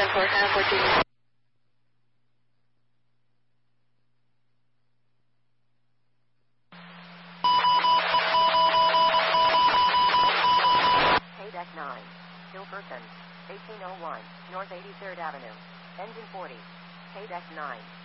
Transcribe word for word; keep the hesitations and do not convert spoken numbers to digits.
for Hannah fourteen. Deck nine. Hilperson. eighteen oh one. North eighty-third Avenue. Engine forty. Deck nine.